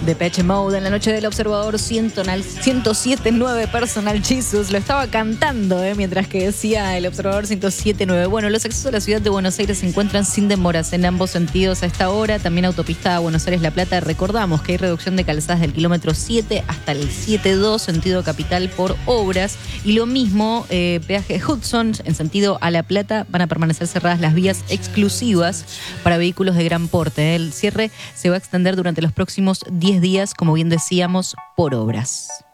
Depeche Mode en la noche del Observador 107.9 Personal Jesus. Lo estaba cantando mientras que decía el Observador 107.9. Bueno, los accesos a la ciudad de Buenos Aires se encuentran sin demoras en ambos sentidos a esta hora. También autopista Buenos Aires-La Plata. Recordamos que hay reducción de calzadas del kilómetro 7 hasta el 7.2 sentido capital por obras. Y lo mismo, peaje Hudson en sentido a La Plata. Van a permanecer cerradas las vías exclusivas para vehículos de gran porte. El cierre se va a extender durante los próximos 10 días, como bien decíamos, por obras.